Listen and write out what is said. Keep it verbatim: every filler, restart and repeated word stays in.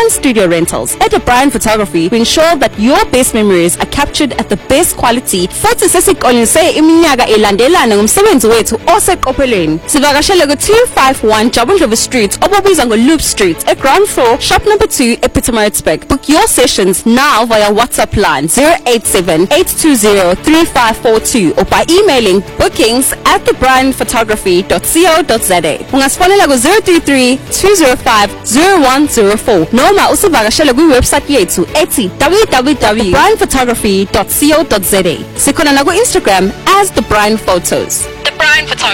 studio rentals. At The Brian Photography, we ensure that your best memories are captured at the best quality. Futhi sesiqolise iminyaka elandelana ngomsebenzi wethu oseqophelweni. Sivakashele ku two fifty-one Jabundlovu Street, obubizwa ngo-Loop Street, at ground floor, shop number two, Epitomarisburg. Book your sessions now via WhatsApp line zero eight seven, eight two zero, three five four two or by emailing bookings at the brian photography dot co dot za. Ungasfonela ku zero three three, two zero five, zero one zero four noma usivakashele kwi-website yethu ethi w w w dot the brian photography dot co dot za. Sikhona na ku Instagram as The Brian Photos. The Brian Photography.